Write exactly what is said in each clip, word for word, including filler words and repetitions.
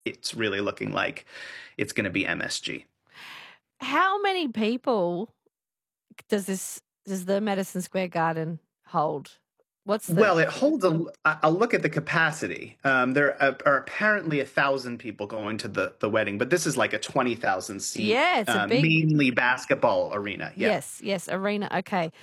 it's really looking like it's going to be M S G. How many people does this does the Madison Square Garden hold? What's the Well, it holds a. I'll look at the capacity. Um, there are, are apparently a thousand people going to the, the wedding, but this is like a twenty thousand seat, Yeah, it's a uh, big mainly basketball arena. Yeah. yes, yes, arena. Okay.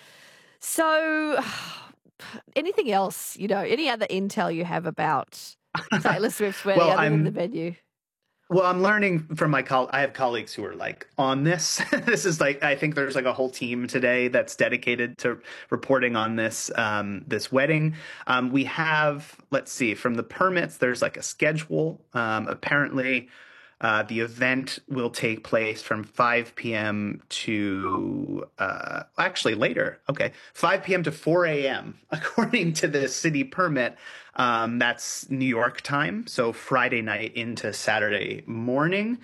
So anything else, you know, any other intel you have about Taylor Swift's wedding Well, other than the I'm venue? Well, I'm learning from my col. I have colleagues who are like on this. This is like I think there's like a whole team today that's dedicated to reporting on this um, this wedding. Um, we have, let's see, from the permits, there's like a schedule. Um, apparently, uh, the event will take place from five p m to uh, actually later. Okay, five p m to four a m according to the city permit. Um, that's New York time, so Friday night into Saturday morning.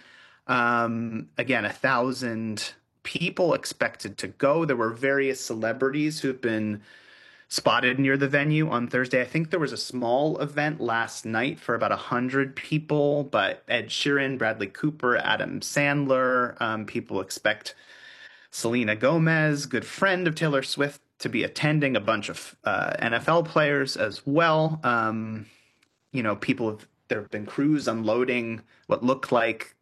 Um, again, a thousand people expected to go. There were various celebrities who've been spotted near the venue on Thursday. I think there was a small event last night for about a hundred people, but Ed Sheeran, Bradley Cooper, Adam Sandler, um, people expect Selena Gomez, good friend of Taylor Swift, to be attending, a bunch of uh, N F L players as well. Um, you know, people have, there have been crews unloading what look like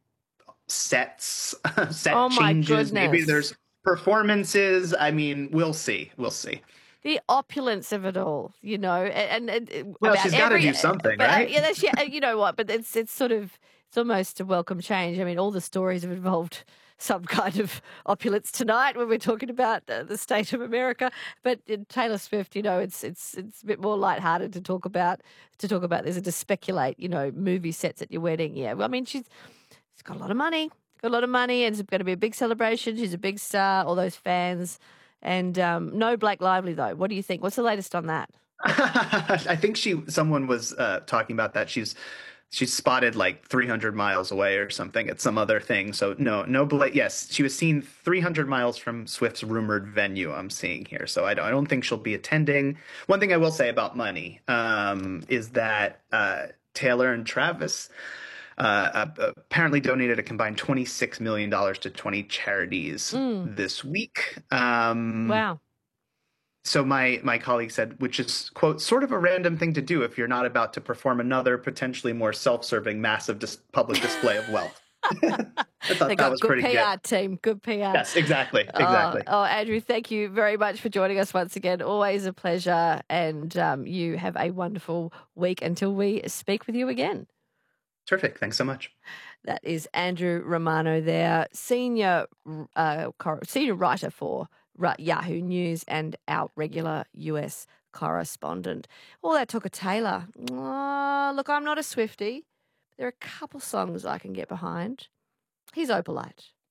sets, set Oh my changes. Maybe goodness. there's performances. I mean, we'll see. We'll see. The opulence of it all, you know, and, and, and Well, about she's got to every, do something, but uh, right? yeah, that's yeah, you know what? But it's it's sort of it's almost a welcome change. I mean, all the stories have involved some kind of opulence tonight when we're talking about uh, the state of America. But in Taylor Swift, you know, it's it's it's a bit more lighthearted to talk about to talk about this and to speculate, you know, movie sets at your wedding. Yeah, well, I mean, she's she's got a lot of money, got a lot of money, and it's going to be a big celebration. She's a big star. All those fans. And um, no Blake Lively, though. What do you think? What's the latest on that? I think she someone was uh, talking about that. She's she's spotted like three hundred miles away or something at some other thing. So no, no Blake. Yes, she was seen three hundred miles from Swift's rumored venue. I'm seeing here. So I don't, I don't think she'll be attending. One thing I will say about money um, is that uh, Taylor and Travis uh, uh, apparently donated a combined twenty-six million dollars to twenty charities Mm, this week. Um, wow. so my my colleague said, which is, quote, sort of a random thing to do if you're not about to perform another potentially more self-serving massive dis- public display of wealth. I thought They that got was good pretty P R, good. team. Good P R. Yes, exactly, Oh, exactly. oh, Andrew, thank you very much for joining us once again. Always a pleasure. And um, you have a wonderful week until we speak with you again. Terrific. Thanks so much. That is Andrew Romano there, senior uh, cor- senior writer for Ra- Yahoo News and our regular U S correspondent. All that took a Taylor. Oh, look, I'm not a Swiftie. There are a couple songs I can get behind. He's Opalite.